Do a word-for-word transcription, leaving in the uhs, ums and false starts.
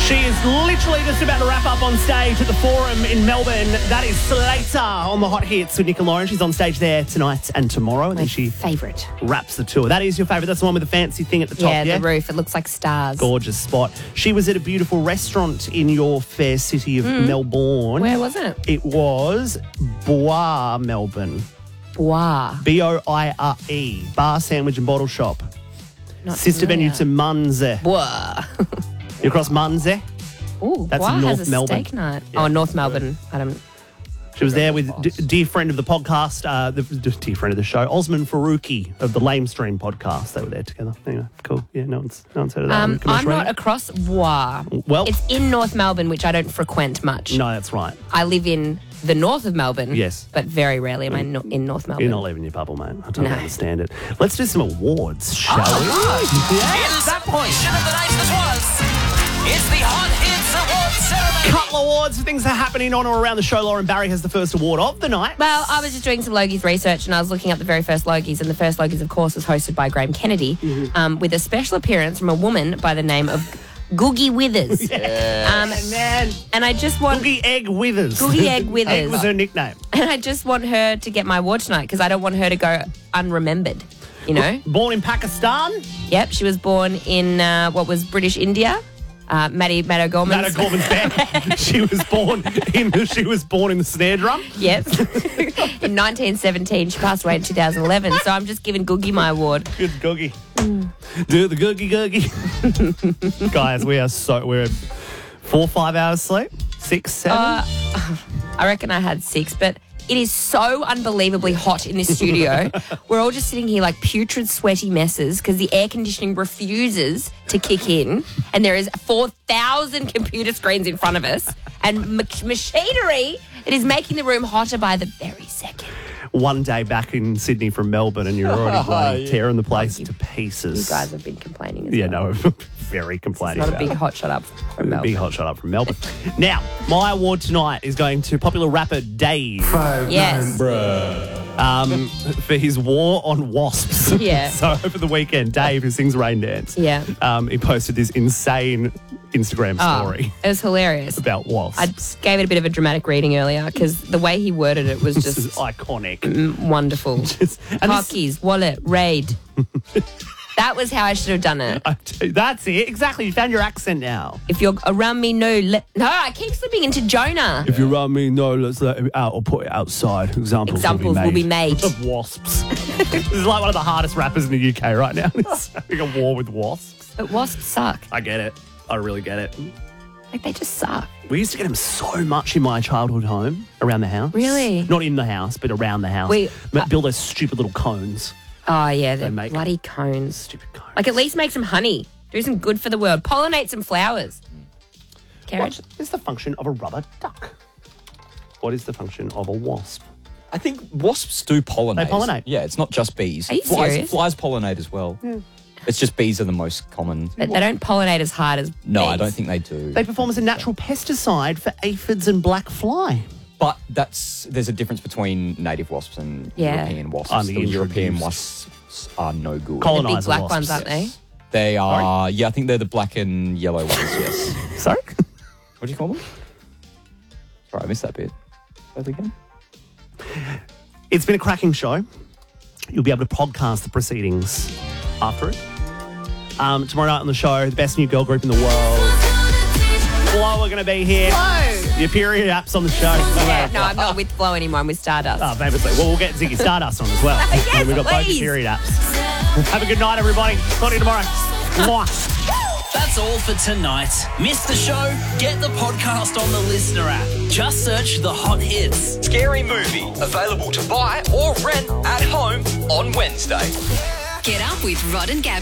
She is literally just about to wrap up on stage at the Forum in Melbourne. That is Slater on the Hot Hits with Nick and Lauren. She's on stage there tonight and tomorrow. And My then she favourite. wraps the tour. That is your favourite. That's the one with the fancy thing at the top, Yeah, yeah? the roof. It looks like stars. Gorgeous spot. She was at a beautiful restaurant in your fair city of Melbourne. Where was it? It was Boire, Melbourne. Boire. B O I R E. Bar, sandwich and bottle shop. Not Sister venue familiar. to Munze. Boire. You across Munze? Ooh, That's Boire North has a Melbourne. steak night. Yeah. Oh, North Melbourne. I don't... She was there with d- dear friend of the podcast, uh, the d- dear friend of the show, Osman Faruqi of the Lame Stream podcast. They were there together. Anyway, cool. Yeah, no one's, no one's heard of that. Um, one. Commercial I'm not radio? across Boire. Well- It's in North Melbourne, which I don't frequent much. No, that's right. I live in the north of Melbourne. Yes. But very rarely am I no- in North Melbourne. You're not leaving your bubble, mate. I don't No. understand it. Let's do some awards, shall we? It's that point. Of the night that was. It's the Hot Hits Award ceremony. Couple of awards. Things are happening on or around the show. Lauren Barry has the first award of the night. Well, I was just doing some Logies research and I was looking up the very first Logies, and the first Logies, of course, was hosted by Graham Kennedy Mm-hmm. um, with a special appearance from a woman by the name of Googie Withers. Um, And then and I just want Googie Egg Withers. Googie Egg Withers. Egg was her nickname. and I just want her to get my award tonight because I don't want her to go unremembered. You know? Born in Pakistan. Yep, she was born in uh, what was British India. Uh, Maddie Matt O'Gorman. Matt O'Gorman's band. She was born in. She was born in the snare drum. Yes. In nineteen seventeen, she passed away in two thousand eleven. So I'm just giving Googie my award. Good Googie. Do the Googie Googie. Guys, we are so we're four five hours sleep, six seven. Uh, I reckon I had six, but it is so unbelievably hot in this studio. We're all just sitting here like putrid, sweaty messes because the air conditioning refuses to kick in, and there is four thousand computer screens in front of us and ma- machinery that is making the room hotter by the very second. One day back in Sydney from Melbourne, and you're already bloody tearing the place to pieces. You guys have been complaining as Yeah, well. no, very complaining Not a about big it. hot shot up from A Melbourne. big hot shot up from Melbourne. Now, my award tonight is going to popular rapper Dave Yes. um, for his war on wasps. Yeah. So over the weekend, Dave, who sings Rain Dance, Yeah. um, he posted this insane Instagram Oh, story it was hilarious. about wasps. I just gave it a bit of a dramatic reading earlier because the way he worded it was this is just iconic. mm, wonderful. Just- and this- Hockeys, wallet, raid. That was how I should have done it. I tell you, that's it. Exactly. You found your accent now. If you're around me, no, let, no, I keep slipping into Jonah. If you're around me, no, let's let it out or put it outside. Examples, Examples will be made. Of wasps. This is like one of the hardest rappers in the U K right now. He's having a war with wasps. But wasps suck. I get it. I really get it. Like, they just suck. We used to get them so much in my childhood home, around the house. Really? Not in the house, but around the house. We- Ma- Build those stupid little cones. Oh, yeah, the make- bloody cones. Stupid cones. Like, at least make some honey. Do some good for the world. Pollinate some flowers. Carrot. What is the function of a rubber duck? What is the function of a wasp? I think wasps do pollinate. They pollinate. Yeah, it's not just bees. Are you flies, serious? Flies pollinate as well. It's just bees are the most common. But they don't pollinate as hard as No, I bees. don't think they do. They perform as a natural pesticide for aphids and black fly. But that's there's a difference between native wasps and Yeah. European wasps. I'm the the European introduced. wasps are no good. The big Colonizer black wasps. ones, aren't they? They are, yeah, I think they're the black and yellow ones, yes. Sorry? What do you call them? Sorry, I missed that bit. Say that again? It's been a cracking show. You'll be able to podcast the proceedings after it. Um, tomorrow night on the show, the best new girl group in the world. Flo are going to be here. Flo! Your period apps on the show. Yeah, no, I'm not with Flo anymore. I'm with Stardust. Oh, famously. Well, we'll get Ziggy Stardust on as well. Yes, And we've got both please. your period apps. Have a good night, everybody. Talk to you tomorrow. Mwah. That's all for tonight. Miss the show? Get the podcast on the Listener app. Just search The Hot Hits. Scary Movie. Available to buy or rent at home on Wednesday. Get up with Rod and Gab.